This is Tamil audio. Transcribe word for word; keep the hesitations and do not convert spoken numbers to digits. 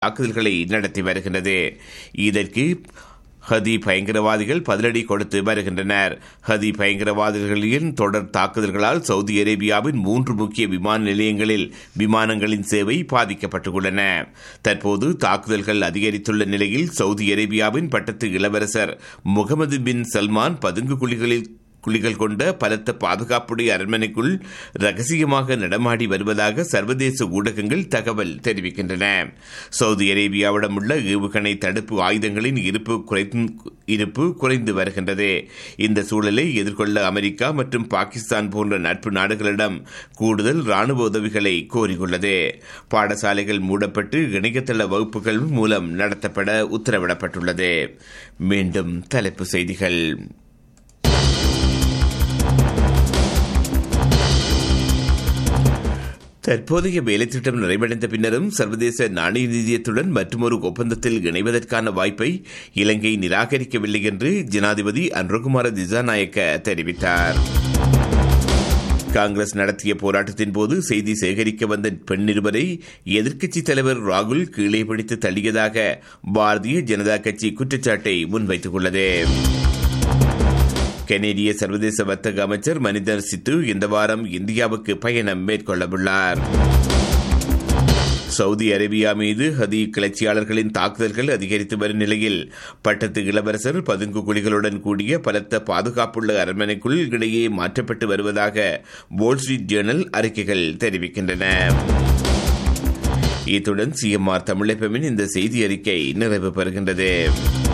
தாக்குதல்களை நடத்தி வருகின்றது. இதற்கு ஹதி பயங்கரவாதிகள் பதிலடி கொடுத்து வருகின்றனர். ஹதி பயங்கரவாதிகளின் தொடர் தாக்குதல்களால் சவுதி அரேபியாவின் மூன்று முக்கிய விமான நிலையங்களில் விமானங்களின் சேவை பாதிக்கப்பட்டுள்ளன. தற்போது தாக்குதல்கள் அதிகரித்துள்ள நிலையில் சவுதி அரேபியாவின் பட்டத்து இளவரசர் முகமது பின் சல்மான் பதுங்கு குழிகளில் குழிகள் கொண்ட பலத்த பாதுகாப்புடைய அரண்மனைக்குள் ரகசியமாக நடமாடி வருவதாக சர்வதேச ஊடகங்கள் தகவல் தெரிவிக்கின்றன. சவுதி அரேபியாவிடம் உள்ள ஏவுகணை தடுப்பு ஆயுதங்களின் இருப்பு இருப்பு குறைந்து வருகின்றது. இந்த சூழலை எதிர்கொள்ள அமெரிக்கா மற்றும் பாகிஸ்தான் போன்ற நட்பு நாடுகளிடம் கூடுதல் ராணுவ உதவிகளை கோரியுள்ளது. பாடசாலைகள் மூடப்பட்டு இணையதள வகுப்புகள் மூலம் நடத்தப்பட உத்தரவிடப்பட்டுள்ளது. மீண்டும் தலைப்பு செய்திகள். தற்போதைய வேலைத்திட்டம் நிறைவடைந்த பின்னரும் சர்வதேச நாணய நிதியத்துடன் மற்றொரு ஒப்பந்தத்தில் இணைவதற்கான வாய்ப்பை இலங்கை நிராகரிக்கவில்லை என்று ஜனாதிபதி அனுரகுமார திசாநாயக்க தெரிவித்தார். காங்கிரஸ் நடத்திய போராட்டத்தின் போது செய்தி சேகரிக்க வந்த பெண் இருவரை எதிர்க்கட்சித் தலைவர் ராகுல் கீழே பிடித்து தள்ளியதாக பாரதிய ஜனதா கட்சி குற்றச்சாட்டை முன்வைத்துள்ளது. கனேடிய சர்வதேச வர்த்தக அமைச்சர் மனிதர் சித்து இந்த வாரம் இந்தியாவுக்கு பயணம் மேற்கொள்ளவுள்ளார். சவுதி அரேபியா மீது ஹதி கிளர்ச்சியாளர்களின் தாக்குதல்கள் அதிகரித்து வரும் நிலையில் பட்டத்து இளவரசர் பதுங்கு குழிகளுடன் கூடிய பலத்த பாதுகாப்புள்ள அரண்மனைக்குள் இடையே மாற்றப்பட்டு வருவதாக வால் ஸ்ட்ரீட் ஜேர்னல் அறிக்கைகள் தெரிவிக்கின்றன. இத்துடன் சிஎம்ஆர் தமிழ் எஃப்எம்மின் இந்த செய்தி அறிக்கை நிறைவு பெறுகின்றது.